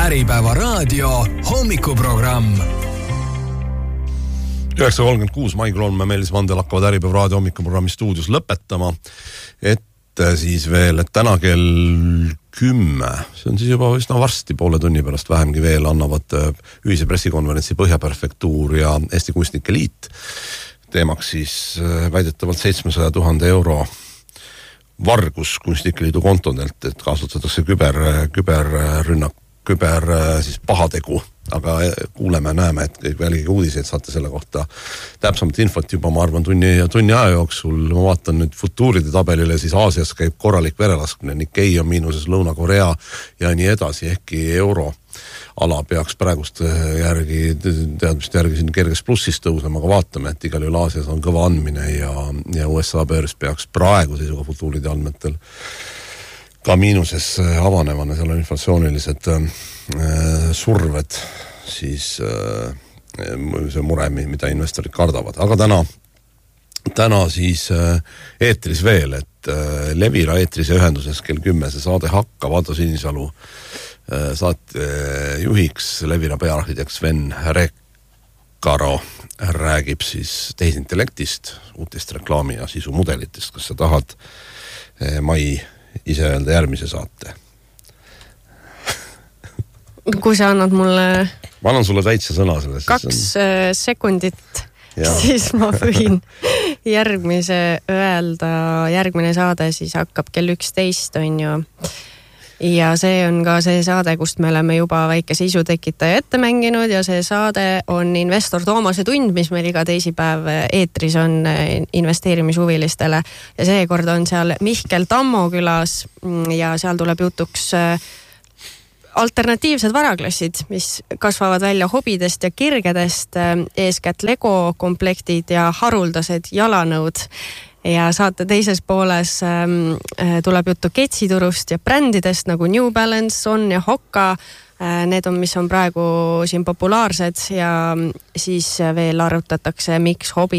Äripäeva raadio hommikuprogramm. 9.36 Maikul on Meelis Vandel hakkavad Äripäeva raadio hommikuprogrammi stuudios lõpetama. Siis veel, et täna kell 10, see on siis juba üsna varsti poole tunni pärast vähemgi veel, annavad ühise pressikonverentsi Põhjaprefektuur ja Eesti Kunstnike Liit. Teemaks siis väidetavalt 700,000 euro vargus Kunstnike Liidu kontodelt, et kasutatakse küberrünnak, siis pahategu, aga kuuleme, näeme, et kõik väligi uudiseid saate selle kohta täpsemalt infot juba, ma arvan, tunni aja jooksul. Ma vaatan nüüd futuuride tabelile, siis Aasias käib korralik verelaskmine, Nikkei on miinuses, Lõuna-Korea ja nii edasi, ehkki euroala peaks praegust teadmiste järgi siin kerges plussis tõusema, aga vaatame, et igal juhul Aasias on kõva andmine ja USA börs peaks praegu seisuga futuuride andmetel ka miinuses avanevana, seal on inflatsioonilised surved, siis see mure, mida investorid kardavad. Aga täna siis eetris veel, et Levira eetrise ühenduses kell 10 see saade hakkab, Ado Sinisalu saate juhiks, Levira peaarhitekt Sven Rekkaro räägib siis tehisintellektist, uutest reklaami- ja sisumudelitest, kas sa tahad Mai ise öelda järgmise saate? Kui sa annad mulle... Ma annan sulle täitsa sõna selles. 2 sekundit, siis ma võin järgmise öelda. Järgmine saade siis hakkab kell 11, on ju. Ja see on ka see saade, kust me oleme juba väike sisutekitaja ette mänginud ja see saade on Investor Toomase tund, mis meil iga teisipäev eetris on investeerimishuvilistele. Ja seekord on seal Mihkel Tammo külas ja seal tuleb jutuks alternatiivsed varaklassid, mis kasvavad välja hobidest ja kirgedest, eeskätt Lego komplektid ja haruldased jalanõud. Ja saate teises pooles tuleb juttu ketsiturust ja brändidest nagu New Balance, On ja Hoka. Need on, mis on praegu siin populaarsed ja siis veel arutatakse, miks hobi